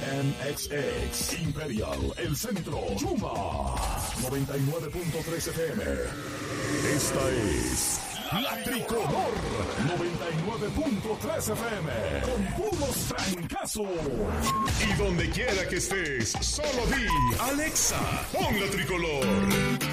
MXX, Imperial, El Centro, Chuma, 99.3 FM. Esta es La Tricolor, 99.3 FM, con puros francazos. Y donde quiera que estés, solo di, Alexa, pon La Tricolor.